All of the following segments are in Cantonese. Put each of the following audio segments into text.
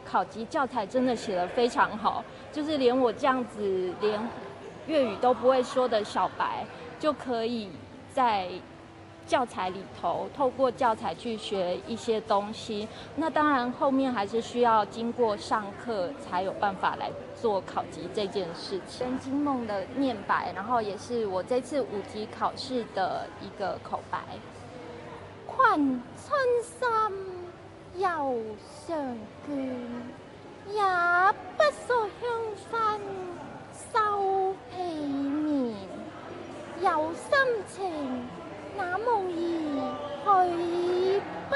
考级教材真的写得非常好，就是连我这样子连粤语都不会说的小白，就可以在教材里头透过教材去学一些东西。那当然后面还是需要经过上课才有办法来做考级这件事情。跟金梦的念白，然后也是我这次5级考試的一個口白。群春心又上卷，也不溯鄉紳收被眠。有心情那夢兒去不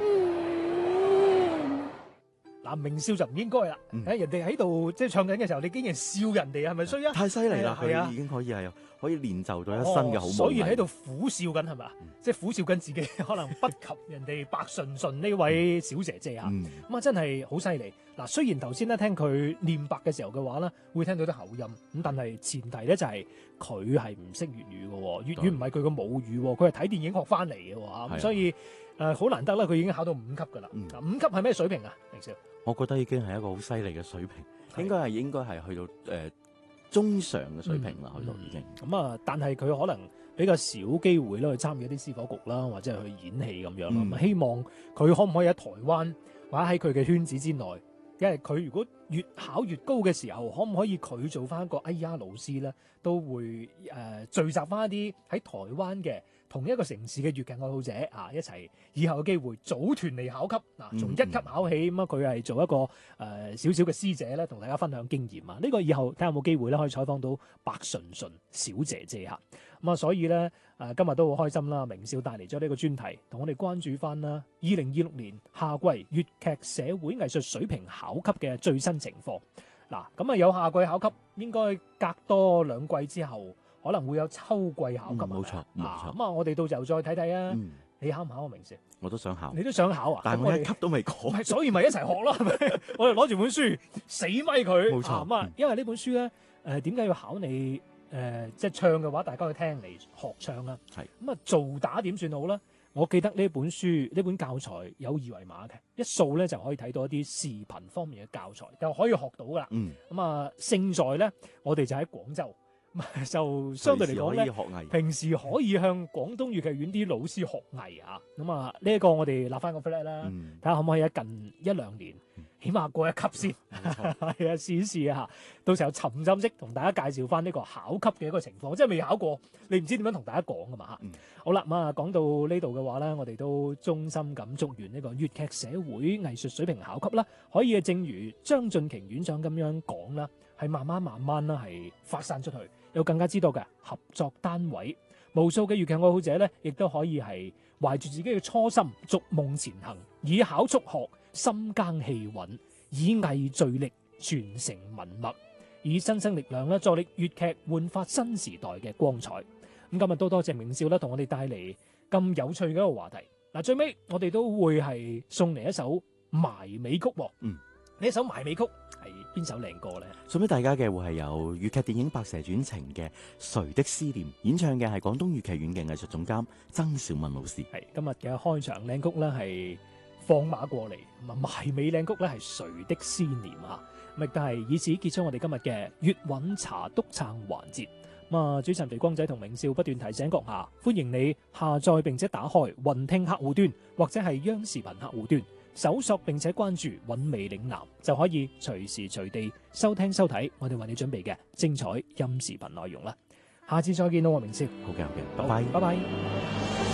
遠。 嗱，明笑就唔應該啦。人哋喺度即係唱緊嘅時候，你竟然笑人哋，係咪衰啊？ 太犀利啦！ 係啊， 佢已經可以練就到一身嘅好武藝。 所以喺度苦笑緊係嘛？即係苦笑緊自己可能不及人哋白純純呢位小姐姐啊。咁啊，真係好犀利。嗱，雖然頭先咧聽佢念白嘅時候嘅話咧，會聽到啲口音咁，但係前提咧就係佢係唔識粵語嘅喎，粵語唔係佢嘅母語，佢係睇電影學翻嚟嘅喎，咁所以好難得啦，佢已經考到5級㗎啦。5級係咩水平啊？明少？ 我覺得已經係一個好犀利嘅水平，應該係去到中上嘅水平啦，去到已經。 咁啊，但係佢可能比較少機會啦，去參與一啲司火局啦，或者係去演戲咁樣啦。希望佢可唔可以喺台灣或者喺佢嘅圈子之內，因為佢如果越考越高嘅時候，可唔可以佢做翻一個老師咧，都會聚集翻一啲喺台灣嘅同一個城市嘅粵劇愛好者啊，一齊以後嘅機會組團嚟考級嗱，從1級考起咁啊，佢係做一個少少嘅師姐咧，同大家分享經驗啊。呢個以後睇下有冇機會咧，可以採訪到白純純小姐姐嚇咁啊。所以咧今日都好開心啦，明少帶嚟咗呢個專題，同我哋關注翻啦2026年夏季粵劇社會藝術水平考級嘅最新情況。嗱，咁啊有夏季考級，應該隔多2季之後，可能會有秋季考級。 冇錯。 咁啊，我哋到時候再睇睇啊。你考唔考啊，明少？ 我都想考。 你都想考啊？ 但係我1級都未過。 所以咪一齊學咯，係咪？我哋攞住本書死咪佢。 冇錯。 咁啊，因為呢本書咧，點解要考你？即係唱嘅話，大家去聽嚟學唱啦。係。咁啊，做打點算好啦。我記得呢本書呢本教材有2維碼嘅，一掃咧就可以睇到一啲視頻方面嘅教材，就可以學到噶啦。咁啊，勝在咧，我哋就喺廣州，就相對嚟講咧，平時可以向廣東粵劇院啲老師學藝啊。咁啊，呢一個我哋立翻個 flag 啦，睇下可唔可以喺近1-2年，起碼過1級先，係啊，試一試啊。到時候沉浸式同大家介紹翻呢個考級嘅一個情況，即係未考過，你唔知點樣同大家講噶嘛。好啦，咁啊講到呢度嘅話咧，我哋都衷心咁祝願呢個粵劇社會藝術水平考級啦，可以正如張進瓊院長咁樣講啦，係慢慢啦係發散出去，有更加知道嘅合作單位，無數嘅粵劇愛好者咧，亦都可以係懷住自己嘅初心，逐夢前行，以考促學，心耕氣韻，以藝聚力，傳承文脈，以新生力量咧，助力粵劇煥發新時代嘅光彩。咁今日都多謝明少啦，同我哋帶嚟咁有趣嘅一個話題。嗱，最尾我哋都會係送嚟一首埋尾曲。呢一首埋尾曲係邊首靚歌咧？ 送俾大家嘅會係有粵劇電影《白蛇傳情》嘅《誰的思念》，演唱嘅係廣東粵劇院嘅藝術總監曾小敏老師。 係今日嘅開場靚曲咧係放馬過嚟，咁啊埋尾靚曲咧係誰的思念啊！咁亦都係以此結束我哋今日嘅粵韻茶篤撐環節。咁啊，主持人肥光仔同明少不斷提醒閣下，歡迎你下載並且打開雲聽客戶端或者係央視頻客戶端，搜索並且關注韻味嶺南，就可以隨時隨地收聽收睇我哋為你準備嘅精彩音視頻內容啦。下次再見到我明少。 好嘅，拜拜。 拜拜。